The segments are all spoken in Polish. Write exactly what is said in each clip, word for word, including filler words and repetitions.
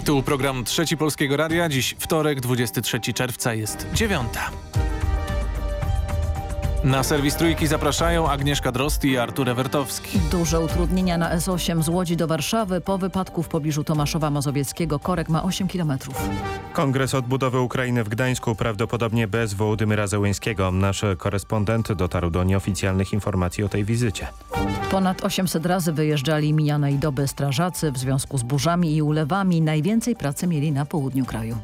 Tu program Trzeci Polskiego Radia. Dziś wtorek, dwudziestego trzeciego czerwca, jest dziewiąta. Na serwis Trójki zapraszają Agnieszka Drozd i Artur Ewertowski. Duże utrudnienia na S osiem z Łodzi do Warszawy. Po wypadku w pobliżu Tomaszowa Mazowieckiego korek ma osiem kilometrów. Kongres Odbudowy Ukrainy w Gdańsku prawdopodobnie bez Wołodymyra Zełenskiego. Nasz korespondent dotarł do nieoficjalnych informacji o tej wizycie. Ponad osiemset razy wyjeżdżali minionej doby strażacy w związku z burzami i ulewami. Najwięcej pracy mieli na południu kraju.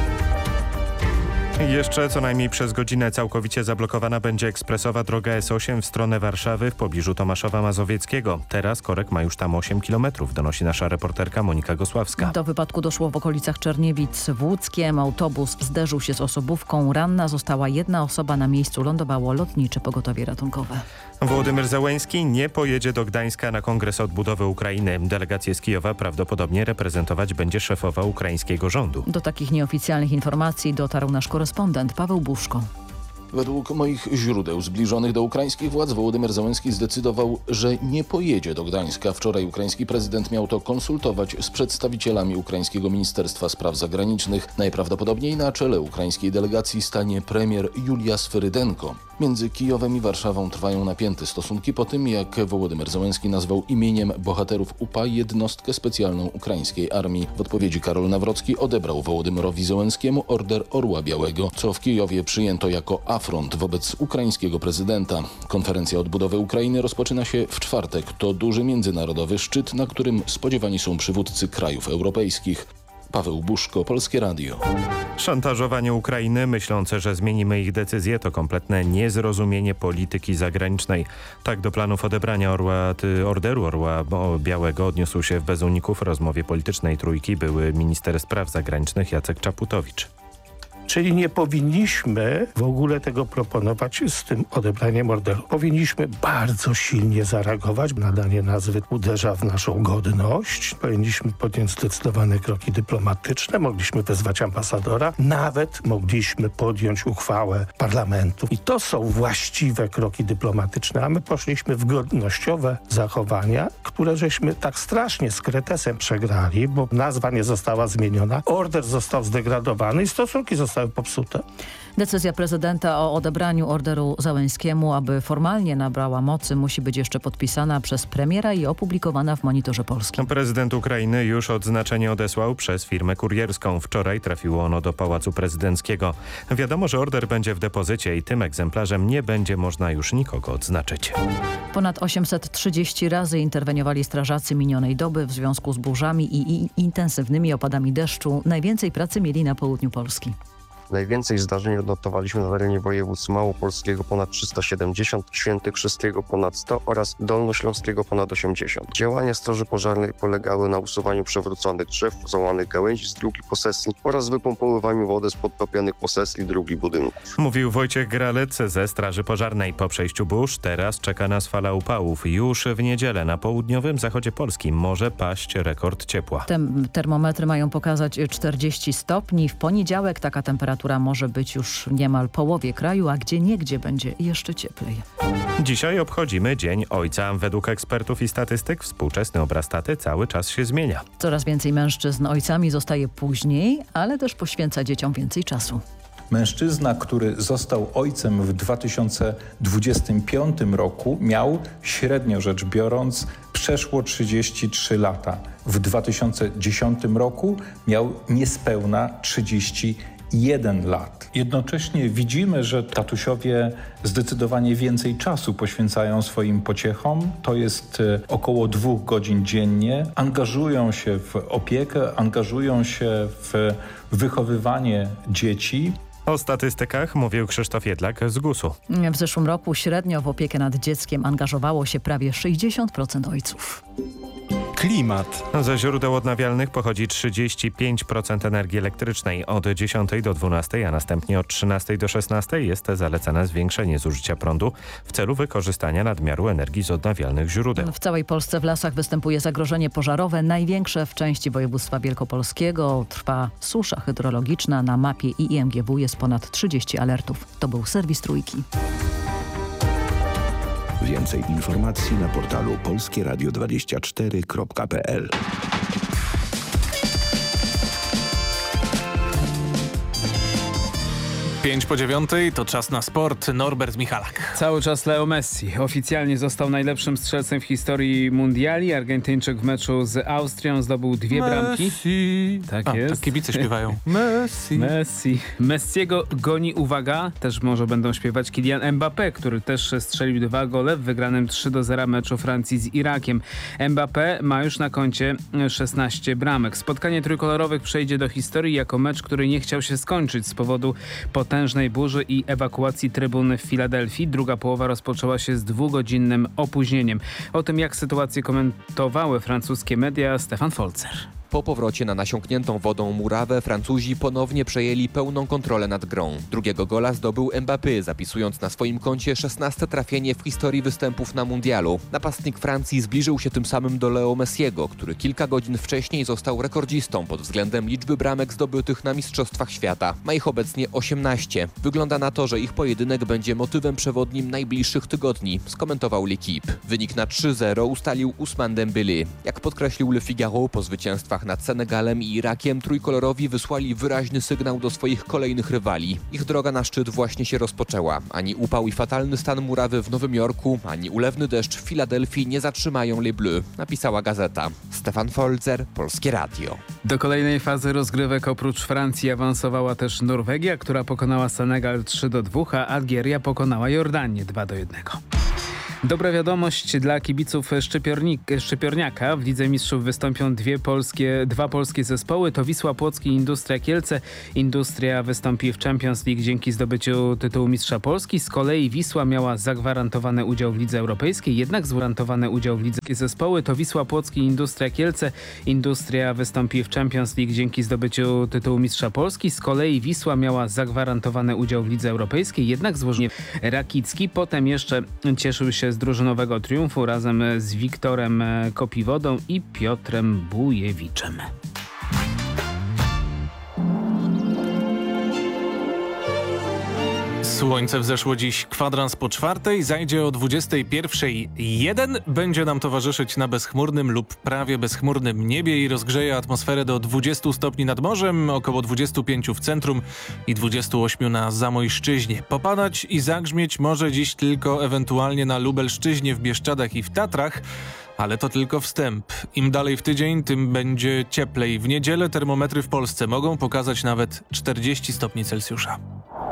Jeszcze co najmniej przez godzinę całkowicie zablokowana będzie ekspresowa droga S osiem w stronę Warszawy w pobliżu Tomaszowa Mazowieckiego. Teraz korek ma już tam osiem kilometrów, donosi nasza reporterka Monika Gosławska. Do wypadku doszło w okolicach Czerniewic w Łódzkiem. Autobus zderzył się z osobówką. Ranna została jedna osoba. Na miejscu lądowało lotnicze pogotowie ratunkowe. Wołodymyr Zełenski nie pojedzie do Gdańska na Kongres Odbudowy Ukrainy. Delegację z Kijowa prawdopodobnie reprezentować będzie szefowa ukraińskiego rządu. Do takich nieoficjalnych informacji dotarł nasz korespondent Paweł Buszko. Według moich źródeł zbliżonych do ukraińskich władz Wołodymyr Zełenski zdecydował, że nie pojedzie do Gdańska. Wczoraj ukraiński prezydent miał to konsultować z przedstawicielami ukraińskiego Ministerstwa Spraw Zagranicznych. Najprawdopodobniej na czele ukraińskiej delegacji stanie premier Julia Sferydenko. Między Kijowem i Warszawą trwają napięte stosunki po tym, jak Wołodymyr Zełenski nazwał imieniem bohaterów U P A jednostkę specjalną ukraińskiej armii. W odpowiedzi Karol Nawrocki odebrał Wołodymyrowi Zełenskiemu order Orła Białego, co w Kijowie przyjęto jako afront wobec ukraińskiego prezydenta. Konferencja odbudowy Ukrainy rozpoczyna się w czwartek. To duży międzynarodowy szczyt, na którym spodziewani są przywódcy krajów europejskich. Paweł Buszko, Polskie Radio. Szantażowanie Ukrainy, myślące, że zmienimy ich decyzję, to kompletne niezrozumienie polityki zagranicznej. Tak do planów odebrania orła, ty, orderu Orła Białego odniósł się w bez uników w rozmowie politycznej Trójki były minister spraw zagranicznych Jacek Czaputowicz. Czyli nie powinniśmy w ogóle tego proponować z tym odebraniem orderu. Powinniśmy bardzo silnie zareagować. Nadanie nazwy uderza w naszą godność. Powinniśmy podjąć zdecydowane kroki dyplomatyczne. Mogliśmy wezwać ambasadora. Nawet mogliśmy podjąć uchwałę parlamentu. I to są właściwe kroki dyplomatyczne. A my poszliśmy w godnościowe zachowania, które żeśmy tak strasznie z kretesem przegrali, bo nazwa nie została zmieniona. Order został zdegradowany i stosunki zostały popsute. Decyzja prezydenta o odebraniu orderu Zełenskiemu, aby formalnie nabrała mocy, musi być jeszcze podpisana przez premiera i opublikowana w Monitorze Polskim. Prezydent Ukrainy już odznaczenie odesłał przez firmę kurierską. Wczoraj trafiło ono do Pałacu Prezydenckiego. Wiadomo, że order będzie w depozycie i tym egzemplarzem nie będzie można już nikogo odznaczyć. Ponad osiemset trzydzieści razy interweniowali strażacy minionej doby w związku z burzami i, i intensywnymi opadami deszczu. Najwięcej pracy mieli na południu Polski. Najwięcej zdarzeń odnotowaliśmy na terenie województw małopolskiego ponad trzysta siedemdziesiąt, świętokrzyskiego ponad sto oraz dolnośląskiego ponad osiemdziesiąt. Działania straży pożarnej polegały na usuwaniu przewróconych drzew, złamanych gałęzi z drugiej posesji oraz wypompowywaniu wody z podtopionych posesji drugiej budynków. Mówił Wojciech Gralec ze Straży Pożarnej. Po przejściu burz teraz czeka nas fala upałów. Już w niedzielę na południowym zachodzie Polski może paść rekord ciepła. Tem- termometry mają pokazać czterdzieści stopni. W poniedziałek taka temperatura może być już w niemal połowie kraju, a gdzieniegdzie będzie jeszcze cieplej. Dzisiaj obchodzimy Dzień Ojca. Według ekspertów i statystyk współczesny obraz taty cały czas się zmienia. Coraz więcej mężczyzn ojcami zostaje później, ale też poświęca dzieciom więcej czasu. Mężczyzna, który został ojcem w dwa tysiące dwudziestym piątym roku, miał średnio rzecz biorąc przeszło trzydzieści trzy lata. W dwa tysiące dziesiątym roku miał niespełna trzydzieści jeden lat. Jednocześnie widzimy, że tatusiowie zdecydowanie więcej czasu poświęcają swoim pociechom. To jest około dwóch godzin dziennie. Angażują się w opiekę, angażują się w wychowywanie dzieci. O statystykach mówił Krzysztof Jedlak z gusu. W zeszłym roku średnio w opiekę nad dzieckiem angażowało się prawie sześćdziesiąt procent ojców. Klimat. Ze źródeł odnawialnych pochodzi trzydzieści pięć procent energii elektrycznej. Od dziesiątej do dwunastej, a następnie od trzynastej do szesnastej jest zalecane zwiększenie zużycia prądu w celu wykorzystania nadmiaru energii z odnawialnych źródeł. W całej Polsce w lasach występuje zagrożenie pożarowe, największe w części województwa wielkopolskiego. Trwa susza hydrologiczna. Na mapie I M G W jest ponad trzydzieści alertów. To był serwis Trójki. Więcej informacji na portalu polskieradio dwadzieścia cztery kropka p l. pięć po dziewiątej to czas na sport. Norbert Michalak. Cały czas Leo Messi oficjalnie został najlepszym strzelcem w historii mundiali. Argentyńczyk w meczu z Austrią zdobył dwie bramki. Messi. Tak A, jest. tak kibice śpiewają. Messi. Messi. Messiego goni, uwaga, też może będą śpiewać Kylian Mbappé, który też strzelił dwa gole w wygranym trzy do zera meczu Francji z Irakiem. Mbappé ma już na koncie szesnaście bramek. Spotkanie trójkolorowych przejdzie do historii jako mecz, który nie chciał się skończyć z powodu potężnej burzy i ewakuacji trybun w Filadelfii. Druga połowa rozpoczęła się z dwugodzinnym opóźnieniem. O tym, jak sytuację komentowały francuskie media, Stefan Folzer. Po powrocie na nasiąkniętą wodą murawę Francuzi ponownie przejęli pełną kontrolę nad grą. Drugiego gola zdobył Mbappé, zapisując na swoim koncie szesnaste trafienie w historii występów na mundialu. Napastnik Francji zbliżył się tym samym do Leo Messiego, który kilka godzin wcześniej został rekordzistą pod względem liczby bramek zdobytych na Mistrzostwach Świata. Ma ich obecnie osiemnaście. Wygląda na to, że ich pojedynek będzie motywem przewodnim najbliższych tygodni, skomentował L'Équipe. Wynik na trzy zero ustalił Ousmane Dembélé. Jak podkreślił Le Figaro, po zwycięstwach nad Senegalem i Irakiem trójkolorowi wysłali wyraźny sygnał do swoich kolejnych rywali. Ich droga na szczyt właśnie się rozpoczęła. Ani upał i fatalny stan murawy w Nowym Jorku, ani ulewny deszcz w Filadelfii nie zatrzymają Les Bleus, napisała gazeta. Stefan Folzer, Polskie Radio. Do kolejnej fazy rozgrywek oprócz Francji awansowała też Norwegia, która pokonała Senegal trzy do dwóch, a Algieria pokonała Jordanię dwa do jednego. Dobra wiadomość dla kibiców Szczypiorniaka. W Lidze Mistrzów wystąpią dwie polskie, dwa polskie zespoły. To Wisła Płock i Industria Kielce. Industria wystąpi w Champions League dzięki zdobyciu tytułu mistrza Polski. Z kolei Wisła miała zagwarantowany udział w Lidze Europejskiej. Jednak zagwarantowany udział w Lidze zespoły to Wisła Płock i Industria Kielce. Industria wystąpi w Champions League dzięki zdobyciu tytułu mistrza Polski. Z kolei Wisła miała zagwarantowany udział w Lidze Europejskiej. Jednak złożenie Rakicki potem jeszcze cieszył się z drużynowego triumfu razem z Wiktorem Kopiwodą i Piotrem Bujewiczem. Słońce wzeszło dziś kwadrans po czwartej, zajdzie o dwudziestej pierwszej jeden. Będzie nam towarzyszyć na bezchmurnym lub prawie bezchmurnym niebie i rozgrzeje atmosferę do dwudziestu stopni nad morzem, około dwudziestu pięciu w centrum i dwudziestu ośmiu na Zamojszczyźnie. Popadać i zagrzmieć może dziś tylko ewentualnie na Lubelszczyźnie, w Bieszczadach i w Tatrach, ale to tylko wstęp. Im dalej w tydzień, tym będzie cieplej. W niedzielę termometry w Polsce mogą pokazać nawet czterdzieści stopni Celsjusza.